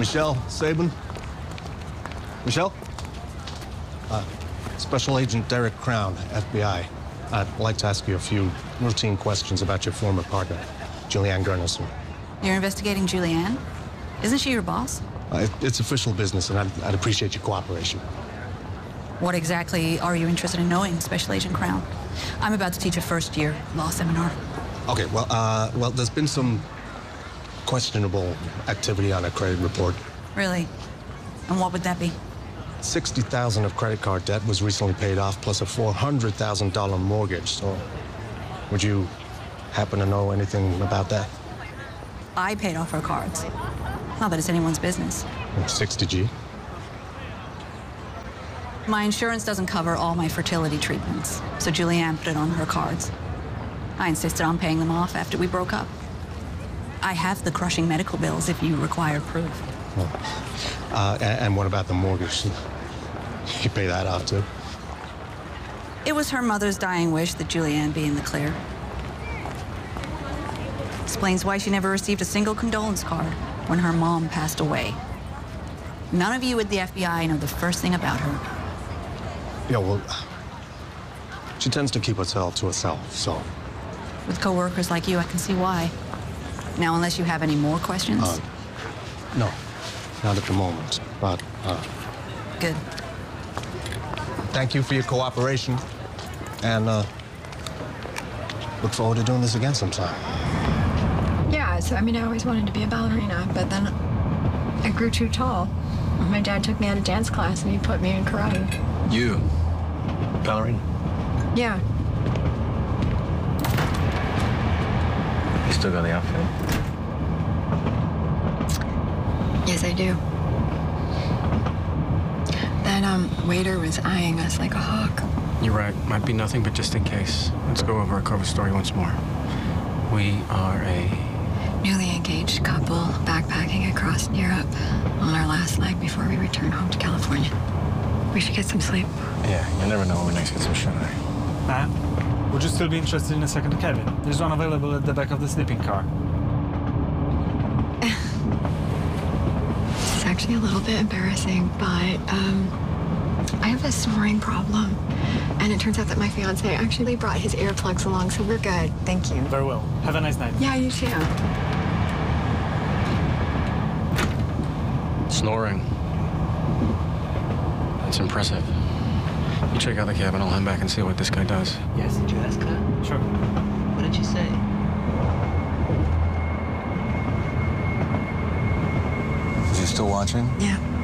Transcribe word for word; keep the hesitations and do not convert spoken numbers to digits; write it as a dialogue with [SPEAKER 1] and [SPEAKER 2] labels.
[SPEAKER 1] Michelle Sabin? Michelle? Uh, Special Agent Derek Crown, F B I. I'd like to ask you a few routine questions about your former partner, Julianne Gurnison.
[SPEAKER 2] You're investigating Julianne? Isn't she your boss?
[SPEAKER 1] Uh, it, it's official business, and I'd, I'd appreciate your cooperation.
[SPEAKER 2] What exactly are you interested in knowing, Special Agent Crown? I'm about to teach a first-year law seminar.
[SPEAKER 1] Okay, well, uh, well, there's been some questionable activity on a credit report.
[SPEAKER 2] Really? And what would that be?
[SPEAKER 1] sixty thousand dollars of credit card debt was recently paid off, plus a four hundred thousand dollars mortgage. So, would you happen to know anything about that?
[SPEAKER 2] I paid off her cards. Not that it's anyone's business.
[SPEAKER 1] sixty G?
[SPEAKER 2] My insurance doesn't cover all my fertility treatments, so Julianne put it on her cards. I insisted on paying them off after we broke up. I have the crushing medical bills if you require proof.
[SPEAKER 1] Oh. Uh, and, and what about the mortgage? You pay that off, too?
[SPEAKER 2] It was her mother's dying wish that Julianne be in the clear. Explains why she never received a single condolence card when her mom passed away. None of you at the F B I know the first thing about her.
[SPEAKER 1] Yeah, well, she tends to keep herself to herself, so...
[SPEAKER 2] With coworkers like you, I can see why. Now, unless you have any more questions?
[SPEAKER 1] Uh, no, not at the moment, but, uh...
[SPEAKER 2] Good.
[SPEAKER 1] Thank you for your cooperation, and, uh, look forward to doing this again sometime.
[SPEAKER 3] Yeah, so, I mean, I always wanted to be a ballerina, but then I grew too tall. My dad took me out of dance class, and he put me in karate.
[SPEAKER 4] You? Ballerina?
[SPEAKER 3] Yeah.
[SPEAKER 4] You still got the outfit?
[SPEAKER 3] Yes, I do. That, um, waiter was eyeing us like a hawk.
[SPEAKER 5] You're right. Might be nothing, but just in case. Let's go over our cover story once more. We are a...
[SPEAKER 3] newly engaged couple backpacking across Europe on our last leg before we return home to California. We should get some sleep.
[SPEAKER 4] Yeah, you never know when we next get some shut eye.
[SPEAKER 6] Matt, would you still be interested in a second cabin? There's one available at the back of the sleeping car.
[SPEAKER 3] It's actually a little bit embarrassing, but um, I have a snoring problem. And it turns out that my fiance actually brought his earplugs along, so we're good. Thank you.
[SPEAKER 6] Very well. Have a nice night.
[SPEAKER 3] Yeah, you too.
[SPEAKER 5] Snoring. That's impressive. You check out the cabin, I'll head back and see what this guy does.
[SPEAKER 6] Yes.
[SPEAKER 7] Did you ask her?
[SPEAKER 6] Sure.
[SPEAKER 7] What did she say?
[SPEAKER 4] Is he still watching?
[SPEAKER 3] Yeah.